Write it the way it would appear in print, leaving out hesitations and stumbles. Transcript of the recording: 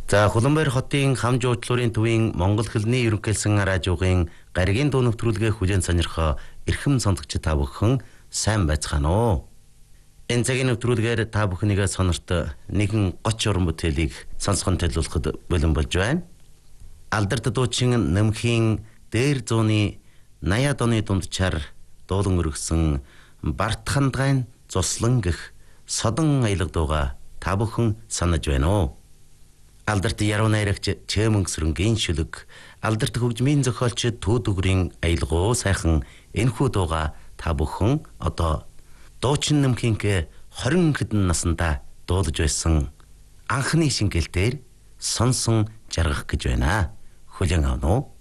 За Улаанбаяр хотын хам жуучлалын төвийн Монгол хэлний ерөнхийлсэн радиогийн гаригийн дуу нэвтрүүлгээ хүлээн сонирхоо эрхэм сонсогч та бүхэн сайн байцгаана уу? Энэ цагийн нэвтрүүлгээр та бүхнийгээ сонорт нэгэн 30 уран бүтээлийг сонсгон төлөвлөхөд бэлэн болж байна. Алдарт дуучин Нэмхийн дээр зууны 80-ад оны дунджаар дуулан өргөсөн Барт хандгайн цуслан гэх содон аялга дууга та бүхэн санаж байна уу? Алдарт яруу найрагч Чээмөнгсрэнгийн шүлэг, алдарт хөгжмийн зохиолч Түүдүгрийн аялгуу сайхан энэхүү дууга та бүхэн одоо дуучин Нэмхийнхээ 20 хэдэн наснда дуулж байсан анхны шингээл дээр сонсон жаргах гэж байна. Хүлээн авах уу?